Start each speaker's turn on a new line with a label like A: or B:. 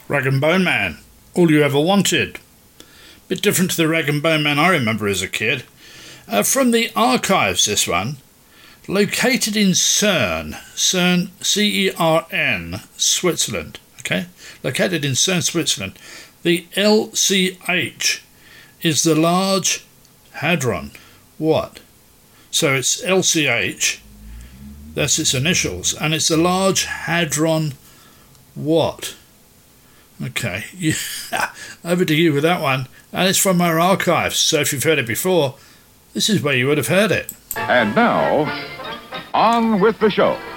A: Rag and Bone Man, all you ever wanted. Bit different to the Rag and Bone Man I remember as a kid. From the archives, this one. Located in Cern, C-E-R-N, Switzerland. Okay? Located in Cern, Switzerland. The LCH is the Large Hadron. What? So it's LCH, that's its initials, and it's the Large Hadron what? Okay, over to you with that one. And it's from our archives, so if you've heard it before, this is where you would have heard it.
B: And now, on with the show.